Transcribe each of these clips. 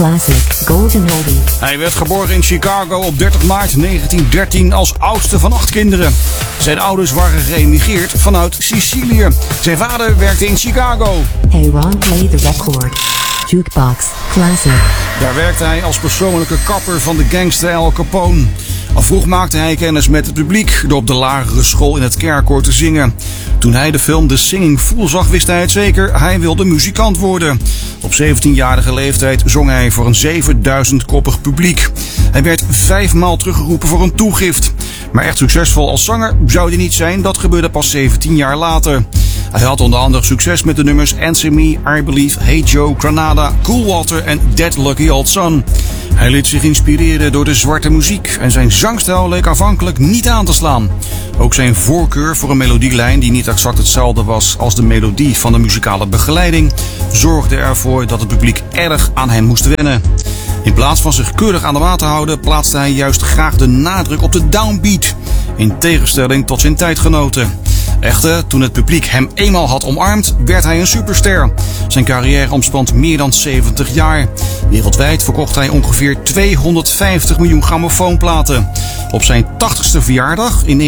Classic Golden Oldie. Hij werd geboren in Chicago op 30 maart 1913 als oudste van 8 kinderen. Zijn ouders waren geëmigreerd vanuit Sicilië. Zijn vader werkte in Chicago. Hey Ron, play the record. Jukebox Classic. Daar werkte hij als persoonlijke kapper van de gangster Al Capone. Al vroeg maakte hij kennis met het publiek door op de lagere school in het kerkkoor te zingen. Toen hij de film The Singing Fool zag, wist hij het zeker. Hij wilde muzikant worden. Op 17-jarige leeftijd zong hij voor een 7000-koppig publiek. Hij werd 5 maal teruggeroepen voor een toegift. Maar echt succesvol als zanger zou hij niet zijn. Dat gebeurde pas 17 jaar later. Hij had onder andere succes met de nummers Answer Me, I Believe, Hey Joe, Granada, Cool Water en Dead Lucky Old Son. Hij liet zich inspireren door de zwarte muziek en zijn zangstijl leek aanvankelijk niet aan te slaan. Ook zijn voorkeur voor een melodielijn die niet exact hetzelfde was als de melodie van de muzikale begeleiding zorgde ervoor dat het publiek erg aan hem moest wennen. In plaats van zich keurig aan de maat te houden, plaatste hij juist graag de nadruk op de downbeat, in tegenstelling tot zijn tijdgenoten. Echter, toen het publiek hem eenmaal had omarmd, werd hij een superster. Zijn carrière omspant meer dan 70 jaar. Wereldwijd verkocht hij ongeveer 250 miljoen grammofoonplaten. Op zijn 80ste verjaardag in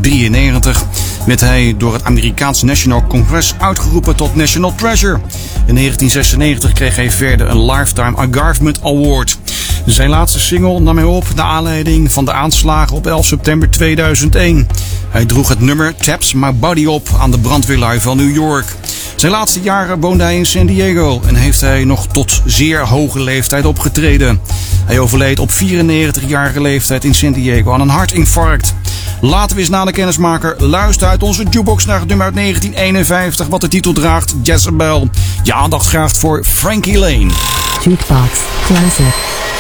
1993 werd hij door het Amerikaans National Congress uitgeroepen tot National Treasure. In 1996 kreeg hij verder een Lifetime Achievement Award. Zijn laatste single nam hij op naar aanleiding van de aanslagen op 11 september 2001. Hij droeg het nummer Taps My Body op aan de brandweerlui van New York. Zijn laatste jaren woonde hij in San Diego en heeft hij nog tot zeer hoge leeftijd opgetreden. Hij overleed op 94-jarige leeftijd in San Diego aan een hartinfarct. Laten we eens naar de kennismaker luisteren uit onze jukebox naar het nummer uit 1951 wat de titel draagt Jezebel. Je aandacht graag voor Frankie Lane. Jukebox Classic.